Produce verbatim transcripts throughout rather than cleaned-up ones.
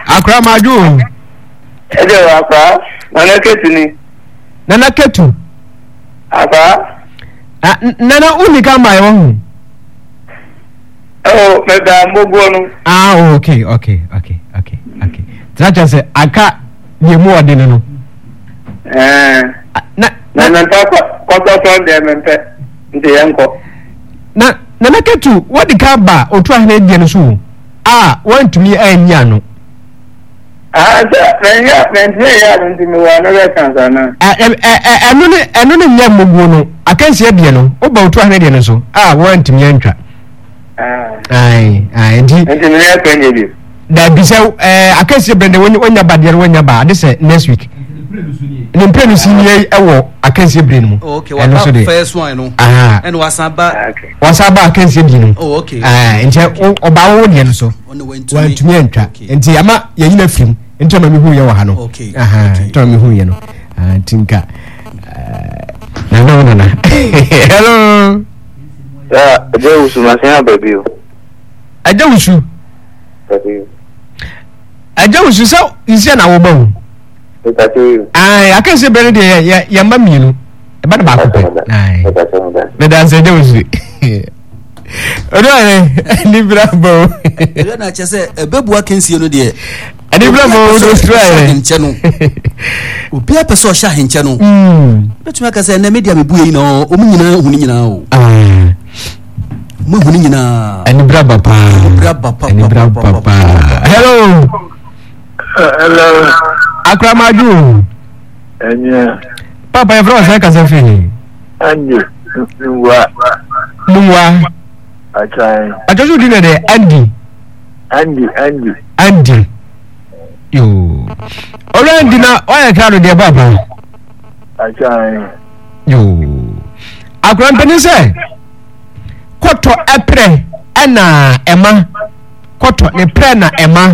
Akra Maju. Ejo Akra. Nana Ketu ni. Nana Ketu. Akra. Ah, Nana unika mai wo. Oh, me da mogwo no. Ah, okay, okay, okay, okay, okay. Tracha say aka ye mu ode no. Eh. Na na na ta ko ko so de mempe. Nde yanko. Na Nana Ketu, what the car ba otu ahne die no so. Ah, want to me anya no. Ah, na ya na ya nti me wa no be kan na. Eh eh eh enu ne enu ne nya mogwo no. Akanse die no. Oba otu ahne die no so. Ah, want me antwa. Ah. Ai, ai ndi. Nti me ya kan ye bi. Da bi se eh akanse brende wonya ba de wonya ba. This next week. Ni mpre no sinye ewo akanse brende mu. Okay, what the first one no. Ah. And wasaba. Okay. Wasaba akanse bi no. Oh, okay. Ah, nti oba wo de no so. Wan to me antwa. Nti ama ye yina fim. Nti ma me hu ye wa ha no. Okay. Aha, to me hu ye no. Ah, tinka. Na na na na. Hello. Ya, je usuma sen baby o. Aja wusu. Baby. Aja wusu so isi na wo ba hu. Tati. Ai, akanse brende de ya ya mba mienu. E ba da ba ko. Ai. Me dan se aja wusu. Odo ane ni bravo. Ebe na chese ebebu akensie no de. Ani bravo do try. Nche no. Obi apeso sha henche no. Mm. Betuma ka se na media mebu yi no, o mu nyina hu ni nyina o. Ah. Mu hu ni nyina. Ani bravo pa. Bravo pa. Ani bravo pa. Hello. Hello. Akra Maju. Enya. Papa ya front sai ka se fi. Anju. Nwa. Nwa. Achai. Ajoju di de Andy. Andy, Andy. Andy. Yo. Ora Andy na o ya kra do de baba. Achai. Yo. Akra mpeni se. Koto epre ena ema. Koto ne pre na ema.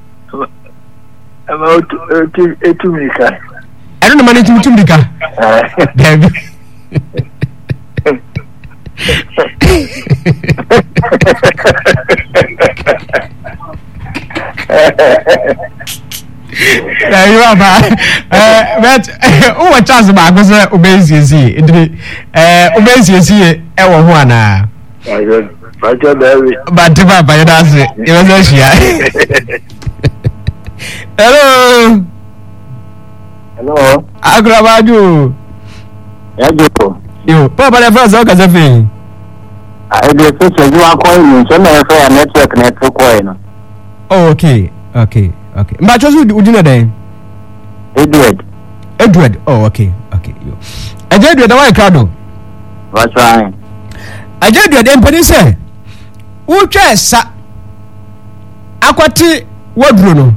Ama otu etu mika. Eno na mani tum tum dika. David. Ya you aba eh but o wa chance ba go say obensiesie ndiri eh obensiesie e wo ho ana Ayo, bacho David. ba te ba ba ya dase e wa so shia. Hello. Hello. Akra Maju. Yajo. Yo, papa le France o ka se fi. I dey say say you wan call me, so na for network network call no. Oh, okay. Okay. Okay. Mba chosu udina den. Edward. Edward. Oh, okay. Okay. Yo. Aje Edward why crowd? What's wrong? Aje Edward empani say. Utwa sa. Akwati wadro no.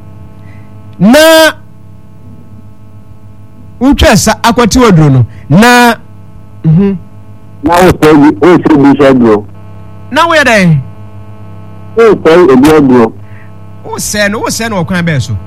Na utwa sa akwati wadro no. Na mhm. Na o say o say bi say bro. Na we dey. O say e bi bro. O say no, o say no okwan be so.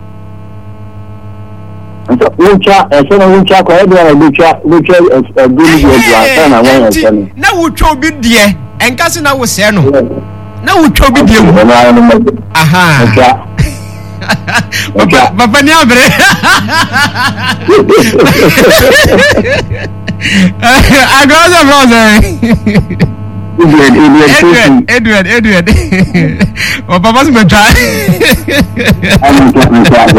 Nso ucha, e say no ucha ko e bi na ucha, ucha e bi ni e bra na wan e say. Na utwa obi de, enka se na wo say no. Na utwa obi de. Aha. Ucha. Papa, papa ni abre. Agoza brother. Edward, Edward, Edward, Edward. Oh, papa se me try.